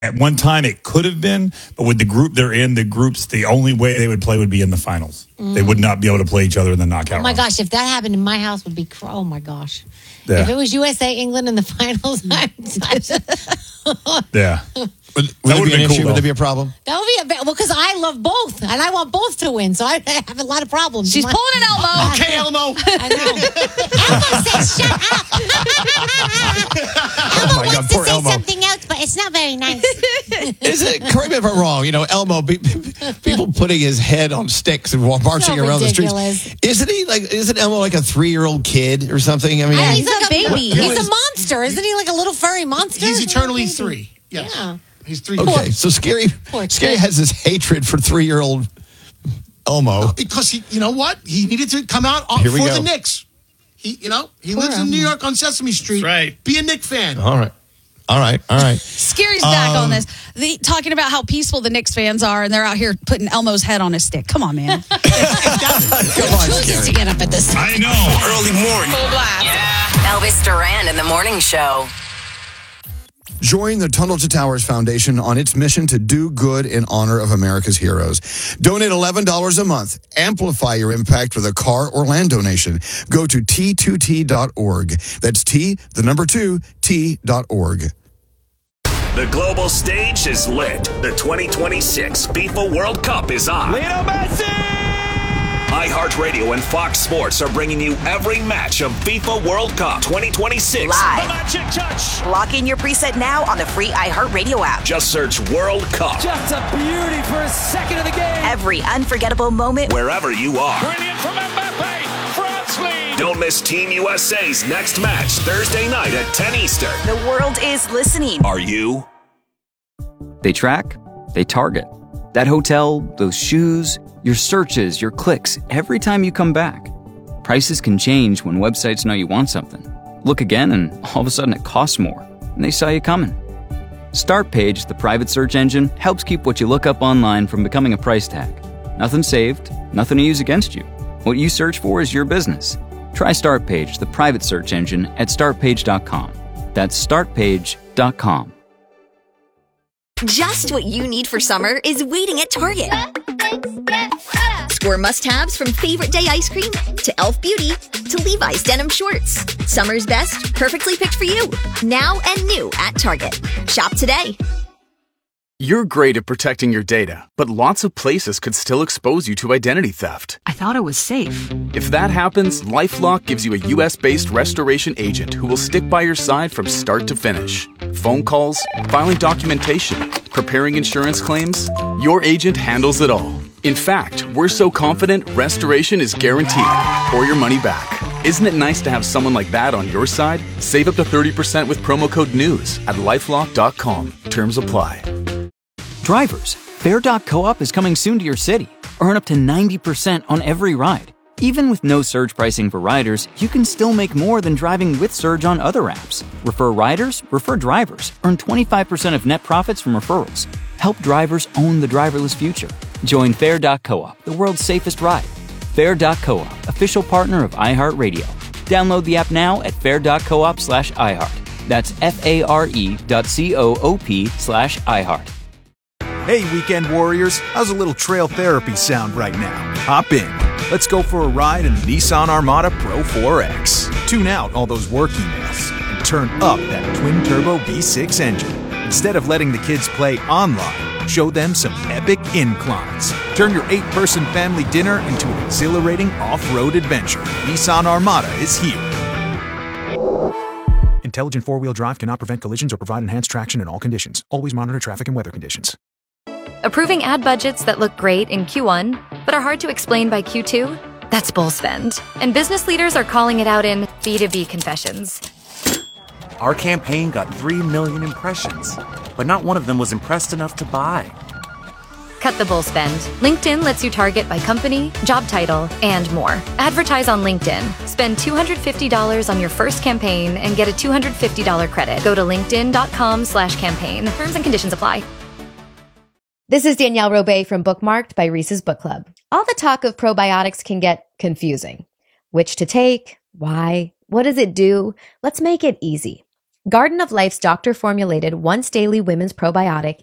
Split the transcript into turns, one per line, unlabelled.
At one time, it could have been, but with the group they're in, the only way they would play would be in the finals. They would not be able to play each other in the knockout
Oh, my
round.
gosh. If that happened in my house, would be, oh, my gosh.
Yeah.
If it was USA, England in the finals,
Yeah.
Would
That
there
would've
be an
been cool,
issue?
though.
Would there be a problem?
that would be well, because I love both, and I want both to win, so I have a lot of problems.
She's pulling an Elmo.
Okay, Elmo.
I know. Elmo says, shut up. Elmo
my God,
wants to
poor
say
Elmo.
something else, but it's not very nice.
Is it? Correct me if I'm wrong. Elmo, people putting his head on sticks and marching
So
around
ridiculous.
the streets. Isn't Elmo like a 3-year-old kid or something? I mean,
He's like
a baby.
He's a monster, isn't he? Like a little furry monster.
He's eternally 3. Yes.
Yeah.
He's 3.
okay. So Scary
kid.
has this hatred for 3-year-old Elmo.
Because you know what? He needed to come out
Here
for
we go.
the Knicks. He lives in New York on Sesame Street.
That's right.
Be a Knicks fan.
All right.
Scary's back on this. Talking about how peaceful the Knicks fans are, and they're out here putting Elmo's head on a stick. Come on, man.
Come on,
Chooses to get up at this.
I know.
Early morning.
Elvis Duran in the Morning Show.
Join the Tunnel to Towers Foundation on its mission to do good in honor of America's heroes. Donate $11 a month. Amplify your impact with a car or land donation. Go to T2T.org. That's T2T.org.
The global stage is lit. The 2026 FIFA World Cup is on.
Lionel Messi!
iHeartRadio and Fox Sports are bringing you every match of FIFA World Cup 2026.
Live.
The magic touch.
Lock in your preset now on the free iHeartRadio app.
Just search World Cup
Just a beauty for a second of the game.
Every unforgettable moment.
wherever you are.
Brilliant from Mbappe. France lead.
Don't miss Team USA's next match Thursday night at 10 Eastern.
The world is listening.
Are you?
They track, they target. That hotel, those shoes, your searches, your clicks, every time you come back. Prices can change when websites know you want something. Look again and all of a sudden it costs more, and they saw you coming. StartPage, the private search engine, helps keep what you look up online from becoming a price tag. Nothing saved, nothing to use against you. What you search for is your business. Try StartPage, the private search engine, at startpage.com. That's startpage.com.
Just what you need for summer is waiting at Target. Score must-haves from Favorite Day ice cream to Elf Beauty to Levi's denim shorts. Summer's best, perfectly picked for you. Now and new at Target. Shop today.
You're great at protecting your data, but lots of places could still expose you to identity theft.
I thought it was safe.
If that happens, LifeLock gives you a US-based restoration agent who will stick by your side from start to finish. Phone calls, filing documentation, preparing insurance claims, your agent handles it all. In fact, we're so confident restoration is guaranteed or your money back. Isn't it nice to have someone like that on your side? Save up to 30% with promo code NEWS at lifelock.com. Terms apply.
Drivers, Fair.coop is coming soon to your city. Earn up to 90% on every ride. Even with no surge pricing for riders, you can still make more than driving with Surge on other apps. Refer riders, refer drivers. Earn 25% of net profits from referrals. Help drivers own the driverless future. Join Fair.coop, the world's safest ride. Fair.coop, official partner of iHeartRadio. Download the app now at fair.coop/iHeart. That's FARE.coop/iHeart.
Hey, weekend warriors, how's a little trail therapy sound right now? Hop in. Let's go for a ride in the Nissan Armada Pro 4X. Tune out all those work emails and turn up that twin-turbo V6 engine. Instead of letting the kids play online, show them some epic inclines. Turn your 8-person family dinner into an exhilarating off-road adventure. Nissan Armada is here. Intelligent four-wheel drive cannot prevent collisions or provide enhanced traction in all conditions. Always monitor traffic and weather conditions.
Approving ad budgets that look great in Q1, but are hard to explain by Q2? That's bull spend. And business leaders are calling it out in B2B confessions.
Our campaign got 3 million impressions, but not one of them was impressed enough to buy.
Cut the bull spend. LinkedIn lets you target by company, job title, and more. Advertise on LinkedIn. Spend $250 on your first campaign and get a $250 credit. Go to linkedin.com/campaign. Terms and conditions apply.
This is Danielle Robay from Bookmarked by Reese's Book Club. All the talk of probiotics can get confusing. Which to take? Why? What does it do? Let's make it easy. Garden of Life's doctor-formulated once-daily women's probiotic